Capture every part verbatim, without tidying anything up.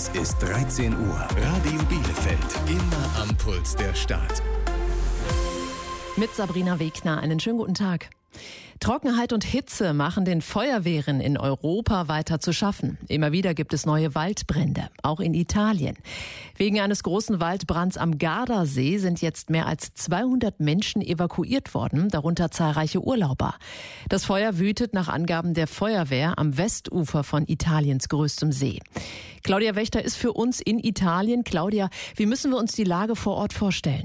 Es ist dreizehn Uhr. Radio Bielefeld. Immer am Puls der Stadt. Mit Sabrina Wegner. Einen schönen guten Tag. Trockenheit und Hitze machen den Feuerwehren in Europa weiter zu schaffen. Immer wieder gibt es neue Waldbrände, auch in Italien. Wegen eines großen Waldbrands am Gardasee sind jetzt mehr als zweihundert Menschen evakuiert worden, darunter zahlreiche Urlauber. Das Feuer wütet nach Angaben der Feuerwehr am Westufer von Italiens größtem See. Claudia Wächter ist für uns in Italien. Claudia, wie müssen wir uns die Lage vor Ort vorstellen?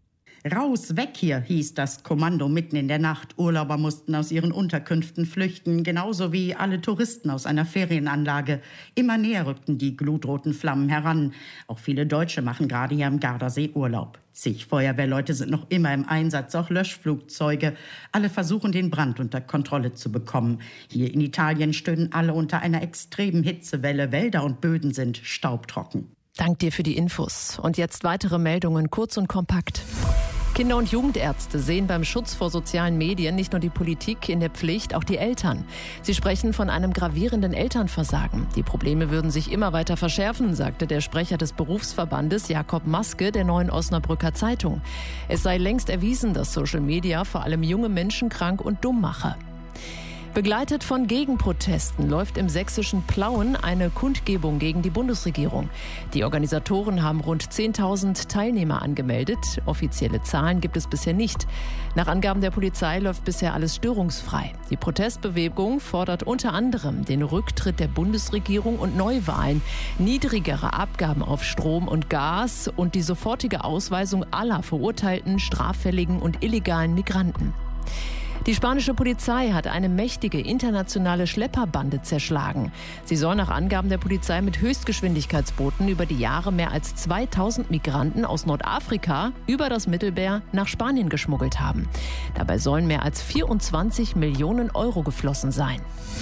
Raus, weg hier, hieß das Kommando mitten in der Nacht. Urlauber mussten aus ihren Unterkünften flüchten, genauso wie alle Touristen aus einer Ferienanlage. Immer näher rückten die glutroten Flammen heran. Auch viele Deutsche machen gerade hier am Gardasee Urlaub. Zig Feuerwehrleute sind noch immer im Einsatz, auch Löschflugzeuge. Alle versuchen, den Brand unter Kontrolle zu bekommen. Hier in Italien stöhnen alle unter einer extremen Hitzewelle. Wälder und Böden sind staubtrocken. Dank dir für die Infos. Und jetzt weitere Meldungen, kurz und kompakt. Kinder- und Jugendärzte sehen beim Schutz vor sozialen Medien nicht nur die Politik in der Pflicht, auch die Eltern. Sie sprechen von einem gravierenden Elternversagen. Die Probleme würden sich immer weiter verschärfen, sagte der Sprecher des Berufsverbandes Jakob Maske der Neuen Osnabrücker Zeitung. Es sei längst erwiesen, dass Social Media vor allem junge Menschen krank und dumm mache. Begleitet von Gegenprotesten läuft im sächsischen Plauen eine Kundgebung gegen die Bundesregierung. Die Organisatoren haben rund zehntausend Teilnehmer angemeldet. Offizielle Zahlen gibt es bisher nicht. Nach Angaben der Polizei läuft bisher alles störungsfrei. Die Protestbewegung fordert unter anderem den Rücktritt der Bundesregierung und Neuwahlen, niedrigere Abgaben auf Strom und Gas und die sofortige Ausweisung aller verurteilten, straffälligen und illegalen Migranten. Die spanische Polizei hat eine mächtige internationale Schlepperbande zerschlagen. Sie soll nach Angaben der Polizei mit Höchstgeschwindigkeitsbooten über die Jahre mehr als zweitausend Migranten aus Nordafrika über das Mittelmeer nach Spanien geschmuggelt haben. Dabei sollen mehr als vierundzwanzig Millionen Euro geflossen sein.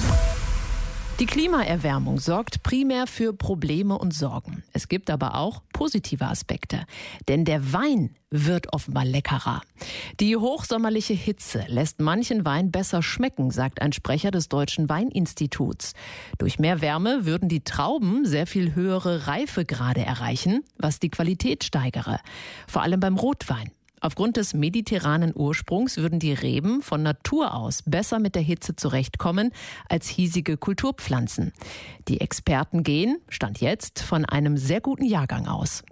Die Klimaerwärmung sorgt primär für Probleme und Sorgen. Es gibt aber auch positive Aspekte. Denn der Wein wird offenbar leckerer. Die hochsommerliche Hitze lässt manchen Wein besser schmecken, sagt ein Sprecher des Deutschen Weininstituts. Durch mehr Wärme würden die Trauben sehr viel höhere Reifegrade erreichen, was die Qualität steigere. Vor allem beim Rotwein. Aufgrund des mediterranen Ursprungs würden die Reben von Natur aus besser mit der Hitze zurechtkommen als hiesige Kulturpflanzen. Die Experten gehen, Stand jetzt, von einem sehr guten Jahrgang aus.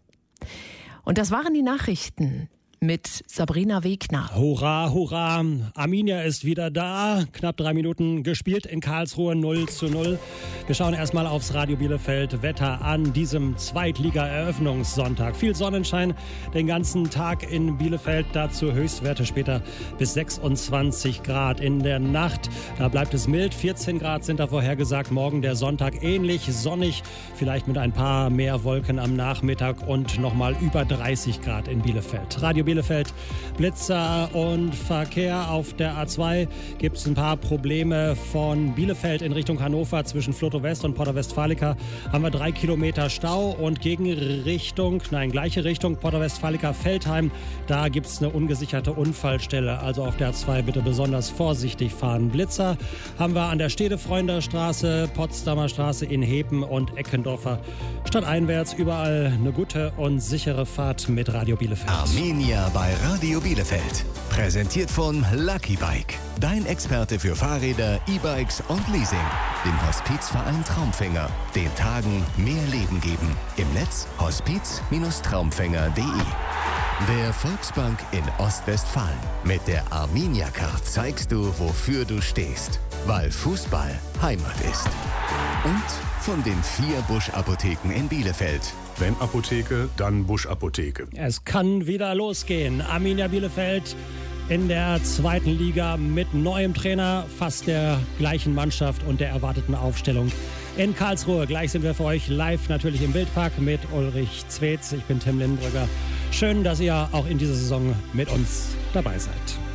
Und das waren die Nachrichten mit Sabrina Wegner. Hurra, hurra. Arminia ist wieder da. Knapp drei Minuten gespielt in Karlsruhe, null zu null. Wir schauen erstmal aufs Radio Bielefeld Wetter an diesem Zweitliga-Eröffnungssonntag. Viel Sonnenschein den ganzen Tag in Bielefeld. Dazu Höchstwerte später bis sechsundzwanzig Grad. In der Nacht, da bleibt es mild. vierzehn Grad sind da vorhergesagt. Morgen der Sonntag ähnlich sonnig. Vielleicht mit ein paar mehr Wolken am Nachmittag und nochmal über dreißig Grad in Bielefeld. Radio Bielefeld, Blitzer und Verkehr auf der A zwei gibt es ein paar Probleme von Bielefeld in Richtung Hannover zwischen Flotow West und Porta Westfalica haben wir drei Kilometer Stau und gegen Richtung, nein, gleiche Richtung Porta Westfalica Veltheim, da gibt es eine ungesicherte Unfallstelle, also auf der A zwei bitte besonders vorsichtig fahren. Blitzer haben wir an der Stedefreunder Straße, Potsdamer Straße in Hepen und Eckendorfer stadteinwärts, überall eine gute und sichere Fahrt mit Radio Bielefeld. Arminia bei Radio Bielefeld. Präsentiert von Lucky Bike. Dein Experte für Fahrräder, E-Bikes und Leasing. Dem Hospizverein Traumfänger. Den Tagen mehr Leben geben. Im Netz hospiz Traumfänger punkt de. Der Volksbank in Ostwestfalen. Mit der Arminia-Card zeigst du, wofür du stehst. Weil Fußball Heimat ist. Und von den vier Busch-Apotheken in Bielefeld. Wenn Apotheke, dann Busch-Apotheke. Es kann wieder losgehen. Arminia Bielefeld in der zweiten Liga mit neuem Trainer, fast der gleichen Mannschaft und der erwarteten Aufstellung in Karlsruhe. Gleich sind wir für euch live natürlich im Wildpark mit Ulrich Zwetz. Ich bin Tim Lindbrügger. Schön, dass ihr auch in dieser Saison mit uns dabei seid.